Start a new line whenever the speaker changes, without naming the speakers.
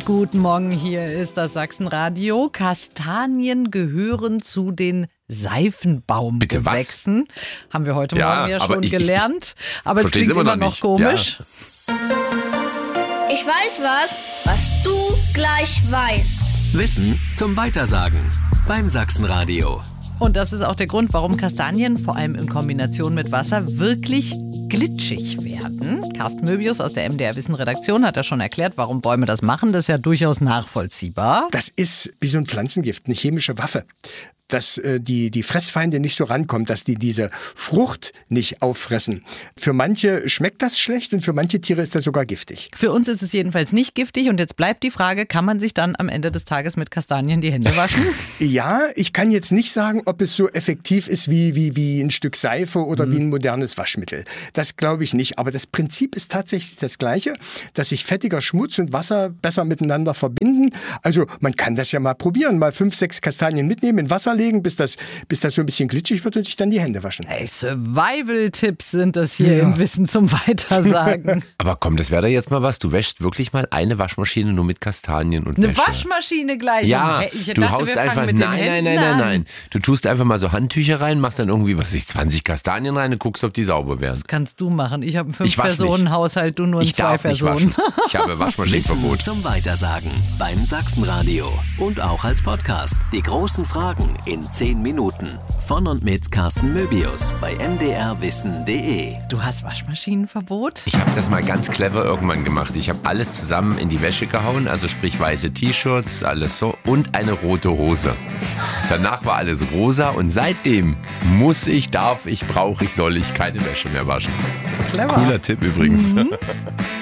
Guten Morgen, hier ist das Sachsenradio. Kastanien gehören zu den Seifenbaumgewächsen. Haben wir heute Morgen ja schon gelernt. Aber es klingt immer noch komisch.
Ja. Ich weiß was du gleich weißt.
Wissen zum Weitersagen beim Sachsenradio.
Und das ist auch der Grund, warum Kastanien, vor allem in Kombination mit Wasser, wirklich glitschig werden. Carsten Möbius aus der MDR Wissen Redaktion hat ja schon erklärt, warum Bäume das machen. Das ist ja durchaus nachvollziehbar.
Das ist wie so ein Pflanzengift, eine chemische Waffe. Dass die Fressfeinde nicht so rankommen, dass die diese Frucht nicht auffressen. Für manche schmeckt das schlecht und für manche Tiere ist das sogar giftig.
Für uns ist es jedenfalls nicht giftig und jetzt bleibt die Frage, kann man sich dann am Ende des Tages mit Kastanien die Hände waschen?
Ja, ich kann jetzt nicht sagen, ob es so effektiv ist wie ein Stück Seife oder wie ein modernes Waschmittel. Das glaube ich nicht, aber das Prinzip ist tatsächlich das gleiche, dass sich fettiger Schmutz und Wasser besser miteinander verbinden. Also man kann das ja mal probieren, mal 5, 6 Kastanien mitnehmen, in Wasser legen, bis das so ein bisschen glitschig wird und sich dann die Hände waschen.
Hey, Survival-Tipps sind das hier im Wissen zum Weitersagen.
Aber komm, das wäre da jetzt mal was. Du wäschst wirklich mal eine Waschmaschine nur mit Kastanien und Wäsche.
Eine Waschmaschine gleich?
Ja,
hey, ich
du
dachte,
haust
wir
einfach,
mit
nein. Du tust einfach mal so Handtücher rein, machst dann irgendwie, 20 Kastanien rein und guckst, ob die sauber werden.
Das kannst du machen. Ich habe einen 5-Personen-Haushalt, du nur einen 2-Personen.
Ich habe Waschmaschinenverbot.
Wissen zum Weitersagen beim Sachsenradio. Und auch als Podcast. Die großen Fragen in 10 Minuten. Von und mit Carsten Möbius bei mdrwissen.de.
Du hast Waschmaschinenverbot?
Ich habe das mal ganz clever irgendwann gemacht. Ich habe alles zusammen in die Wäsche gehauen, also sprich weiße T-Shirts, alles so und eine rote Hose. Danach war alles rosa und seitdem brauche ich, soll ich keine Wäsche mehr waschen.
Clever.
Cooler Tipp übrigens.